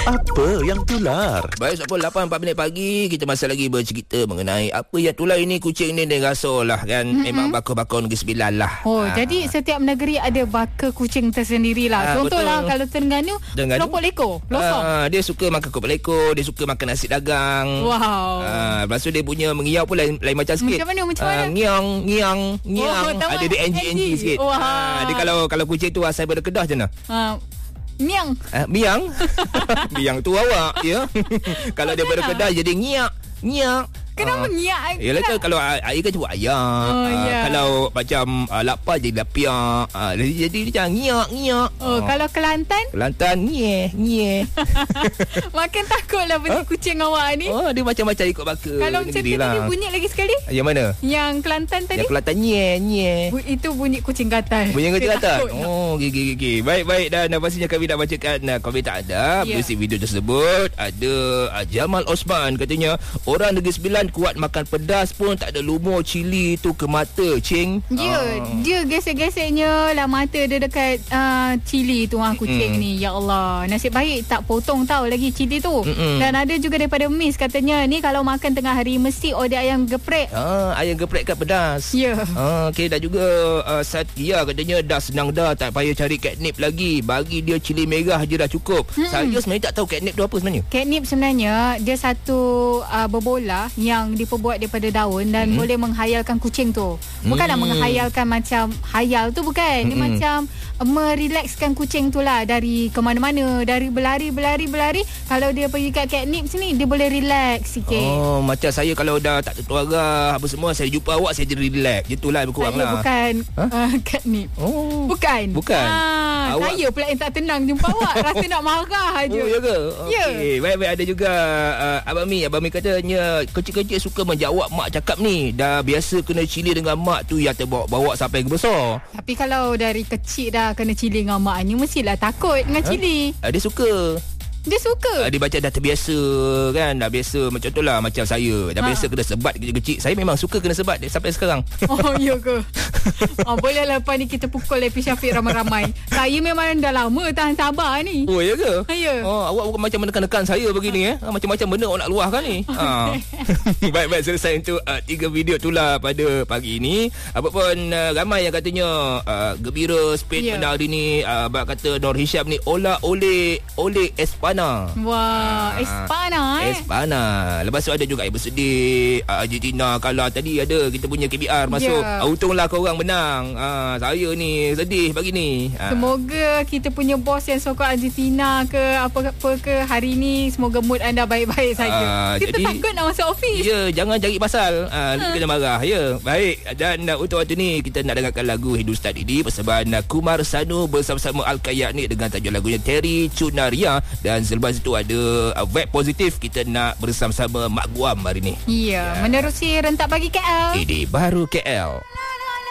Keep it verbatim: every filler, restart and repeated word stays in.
Apa yang tular? Baik, pukul lapan empat minit pagi, kita masih lagi bercerita mengenai apa yang tular ini. Kucing ni dia rasa lah kan, mm-hmm. memang bakar-bakar Negeri Sembilan lah. Oh, ha. jadi setiap negeri ada bakar kucing tersendiri lah. Ha, contohlah betul. Kalau Terengganu, kelompok lekor, losong. Ha, dia suka makan kelompok lekor, dia suka makan nasi dagang. Wow. Ha, lepas tu dia punya mengiau pun lain, lain macam sikit. Macam mana? Macam mana? Ha, ngiang, ngiang, ngiang. Oh, ada dia N G N G sikit. Wow. Ha, dia kalau kalau kucing tu asal daripada Kedah macam mana? Ha. Miang. Uh, miang. Miang tu awak, ya. Kalau dia daripada Kedah jadi ngiak, ngiak. Kenapa uh, ngiak? Yalah kan kalau air kan cuba ayak. Oh, uh, yeah. Kalau macam uh, lapar jadi lapiak. Uh, jadi jadi macam ngiak, ngiak. Oh, uh. kalau Kelantan? Kelantan nyeh, nyeh. Makin takutlah bunyi huh? kucing awak ni. Oh, dia macam-macam ikut bakar. Kalau macam tu tadi bunyi lagi sekali? Yang mana? Yang Kelantan tadi? Yang Kelantan nyeh, nyeh. Bu- itu bunyi kucing gatal. Bunyi kucing gatal. Oh, gigi gigi. Baik-baik, dan pastinya kami dah bacakan uh, komentar anda yeah. berisi video tersebut. Ada uh, Jamal Osman katanya, orang Negeri Sembilan kuat makan pedas pun tak ada lumur cili tu ke mata, Cing. Dia uh. dia gesek-geseknya lah mata dia dekat uh, cili tu ah kucing mm. ni. Ya Allah, nasib baik tak potong tahu lagi cili tu. Mm-mm. Dan ada juga daripada Miss katanya, ni kalau makan tengah hari mesti order ayam geprek. Ah, ayam geprek kat pedas. Ya. Yeah. Ah, okey, dah juga uh, Satya katanya dah senang dah, tak payah cari catnip lagi. Bagi dia cili merah je dah cukup. Mm-mm. Saya sebenarnya tak tahu catnip tu apa sebenarnya. Catnip sebenarnya dia satu uh, berbola yang diperbuat daripada daun dan mm. boleh menghayalkan kucing tu. Bukanlah mm. menghayalkan macam hayal tu, bukan. Dia mm. macam uh, merilekskan kucing tu lah dari ke mana-mana, dari berlari berlari berlari. Kalau dia pergi kat catnip sini, dia boleh relax sikit. Oh, macam saya kalau dah tak tertuara apa semua, saya jumpa awak saya jadi relax. Itulah lebih kurang lah. Bukan huh? uh, catnip. Oh. Bukan. Bukan. Ah, awak... Saya pula yang tak tenang jumpa awak. Rasa nak marah aja. Oh, ya ke? Okey. Yeah. Baik-baik, ada juga uh, Abang Mi. Abang Mi katanya kecil-kecil suka menjawab mak cakap ni. Dah biasa kena cili dengan mak tu yang terbawa-bawa sampai ke besar. Tapi kalau dari kecil dah kena cili dengan mak ni, mestilah takut dengan huh? cili. Uh, dia suka. Dia suka. Uh, dia baca dah terbiasa kan. Dah biasa macam tu lah. Macam saya dah ha. biasa kena sebat kecil-kecil. Saya memang suka kena sebat sampai sekarang. Oh, ya ke? Oh, boleh lah lepas ni kita pukul Epi Syafiq ramai-ramai. Saya memang dah lama tahan sabar ni. Oh, ya ke? Ya. Oh, awak bukan macam menekan-nekan saya begini eh. Macam-macam benda awak nak luahkan ni. Ha. Baik-baik, selesai untuk uh, tiga video tu lah pada pagi ini. Apapun uh, ramai yang katanya uh, gembira Spain yeah. pada hari ni. Uh, kata Nur Hisham ni ola ole ole Espana. Wah, Espana eh. Espana. Lepas tu ada juga yang bersedih. Uh, Argentina kalah tadi, ada kita punya K B R masuk. Yeah. Uh, untunglah korang menang. Uh, saya ni sedih pagi ni. Uh. Semoga kita punya bos yang sokong Argentina ke apa-apa ke hari ni, semoga mood anda baik-baik saja. Uh, kita jadi, takut nak masuk office. Ya, jangan cari pasal. Uh, uh. Kita marah. Ya, baik. Dan uh, untuk waktu ni kita nak dengarkan lagu Hindustan ini persembahan uh, Kumar Sanu bersama-sama Al-Kayak ni dengan tajuk lagunya Terry Cunaria. Dan selepas itu ada uh, web positif. Kita nak bersama-sama Mak Guam hari ni. Ya, yeah. menerusi rentak pagi K L. Ini baru K L.